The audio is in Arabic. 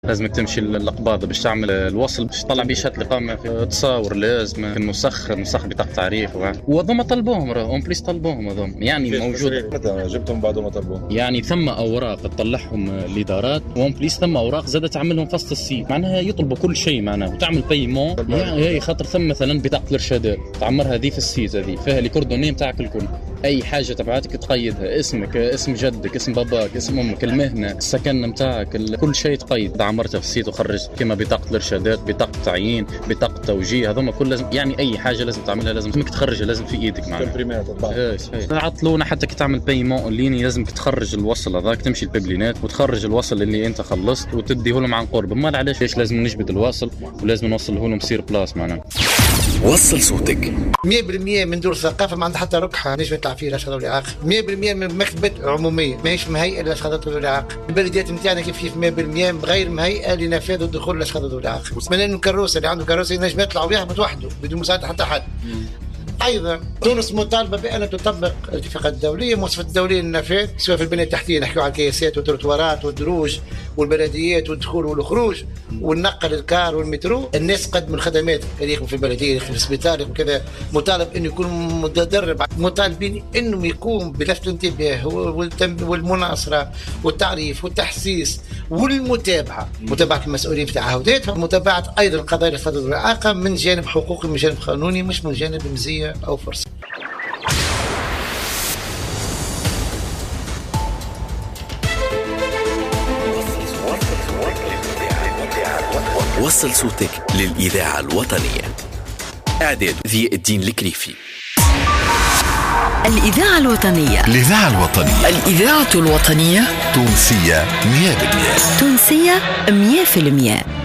لازمك تمشي القباضة باش تعمل الوصل باش تطلع بيه شهادة الإقامة في تصاور، لازم المسخر بطاقة تعريف وهذوما طلبوهم اون بليس طلبوهم هذوما يعني موجود. متى جبتهم بعد ما طلبوهم؟ يعني ثم أوراق تطلعهم الإدارات وون بليس، ثم أوراق زادة تعملهم فصل السي، معناها يطلبوا كل شيء معناها وتعمل بايمون. يعني هي خاطر ثم مثلا بطاقة الإرشادات تعمرها هذه في السيت هذه فيها ليكوردوني نتاعك الكل، أي حاجة تبعاتك تقيدها، اسمك، اسم جدك، اسم باباك، اسم أمك، المهنة، السكن نتاعك، كل شيء تقيد. عمرتها في السيت وخرجت كما بطاقة الإرشادات، بطاقة تعيين، بطاقة توجيه، هذوما كل لازم يعني أي حاجة لازم تعملها لازم تخرجها، لازم في إيدك معناها. عطلونا حتى كي تعمل بايمون ليني لازم تخرج الوصل هذاك، تمشي البيبلينات وتخرج الوصل اللي أنت خلصت وتديه لهم عن قرب. ما علاش لازم نجبد الوصل ولازم نوصله لهم سير بلاس معناها. وصل صوتك 100% من دور الثقافة ما عندها حتى ركحة نجم يطلع فيه الأشخاص ذوي الإعاقة. 100% من مكتبة عمومية ماهيش مهيئة للأشخاص ذوي الإعاقة. البلديات نتاعنا كيف 100% غير مهيئة لنفاذ الدخول للأشخاص ذوي الإعاقة. من إنه الكروسة اللي عنده كروسة ينجم يطلع ويهبط وحده بدون مساعدة حتى حد. أيضا تونس مطالبة بأن تطبق الاتفاقات الدولية، المواصفات الدولية للنفاذ سواء في البنية التحتية، نحكيو على الكياسات والتروتوارات والدروج والبلديات والدخول والخروج والنقل الكار والمترو. الناس قدموا الخدمات اللي يخدموا في البلدية، يخدموا في السبيطار وكذا، مطالب إنه يكون متدرب، مطالبين إنه يكون بلفت الانتباه والمناصرة والتعريف والتحسيس والمتابعة، متابعة المسؤولين في تعهداتهم، متابعة أيضا قضايا الأشخاص ذوي الإعاقة من جانب حقوقي من جانب قانوني مش من جانب مزية أو فرصة. وصل صوتك للإذاعة الوطنية. إعداد ضياء الدين الكريفي. الإذاعة الوطنية. الإذاعة الوطنية. الإذاعة الوطنية. تونسية 100%. تونسية 100%.